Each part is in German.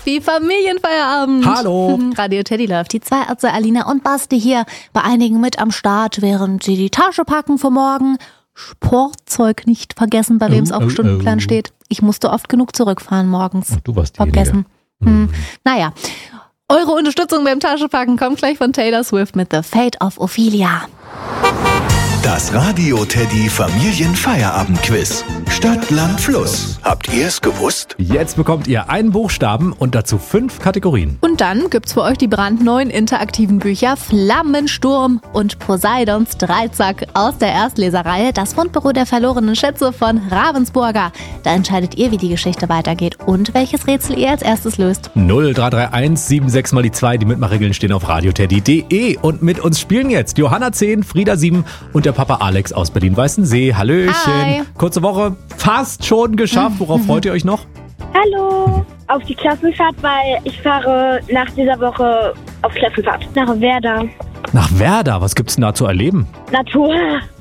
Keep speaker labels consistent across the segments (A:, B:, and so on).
A: wie Familienfeierabend.
B: Hallo.
A: Radio Teddy läuft. Die zwei Ärzte Alina und Basti hier bei einigen mit am Start, während sie die Tasche packen für morgen. Sportzeug nicht vergessen, bei wem es auf dem Stundenplan steht. Ich musste oft genug zurückfahren morgens.
B: Ach, du warst
A: vergessen. Naja, eure Unterstützung beim Taschepacken kommt gleich von Taylor Swift mit The Fate of Ophelia.
C: Das Radio Teddy Familienfeierabend-Quiz. Stadt, Land, Fluss. Habt ihr es gewusst?
B: Jetzt bekommt ihr einen Buchstaben und dazu 5 Kategorien.
A: Und dann gibt's für euch die brandneuen interaktiven Bücher Flammensturm und Poseidons Dreizack aus der Erstleserreihe Das Fundbüro der verlorenen Schätze von Ravensburger. Da entscheidet ihr, wie die Geschichte weitergeht und welches Rätsel ihr als erstes löst.
B: 0331 76 mal die 2. Die Mitmachregeln stehen auf radioteddy.de. Und mit uns spielen jetzt Johanna 10, Frieda 7 und der Papa Alex aus Berlin-Weißensee. Hallöchen.
A: Hi.
B: Kurze Woche, fast schon geschafft. Worauf freut ihr euch noch?
D: Hallo, auf die Klassenfahrt, weil ich fahre nach dieser Woche auf Klassenfahrt nach Werder.
B: Nach Werder, was gibt's denn da zu erleben?
D: Natur.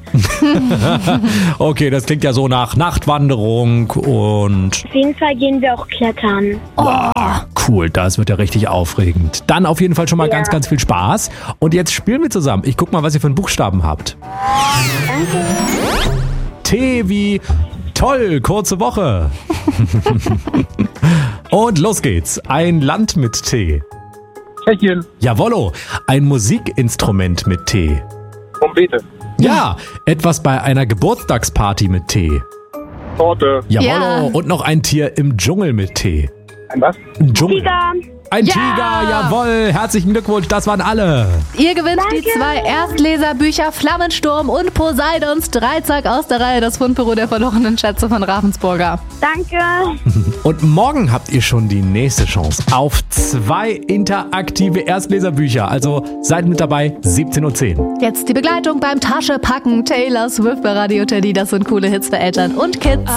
B: Okay, das klingt ja so nach Nachtwanderung und...
D: Auf jeden Fall gehen wir auch klettern.
B: Wow, cool, das wird ja richtig aufregend. Dann auf jeden Fall schon mal
D: Ja.
B: ganz, ganz viel Spaß. Und jetzt spielen wir zusammen. Ich guck mal, was ihr für einen Buchstaben habt.
D: Danke.
B: T wie toll, kurze Woche. Und los geht's. Ein Land mit T.
E: Tschechien,
B: Jawollo, ein Musikinstrument mit T.
E: Trompete,
B: Ja, etwas bei einer Geburtstagsparty mit T.
E: Torte,
B: Jawollo,
A: Ja.
B: und noch ein Tier im Dschungel mit T.
E: ein was?
B: Im Dschungel.
D: Tiger.
B: Ein
A: Ja.
B: Tiger, jawohl. Herzlichen Glückwunsch, das waren alle.
A: Ihr gewinnt die
D: Danke.
A: 2 Erstleserbücher Flammensturm und Poseidons Dreizack aus der Reihe Das Fundbüro der verlorenen Schätze von Ravensburger.
D: Danke.
B: Und morgen habt ihr schon die nächste Chance auf 2 interaktive Erstleserbücher. Also seid mit dabei, 17:10 Uhr.
A: Jetzt die Begleitung beim Taschepacken. Taylor Swift bei Radio Teddy. Das sind coole Hits für Eltern und Kids.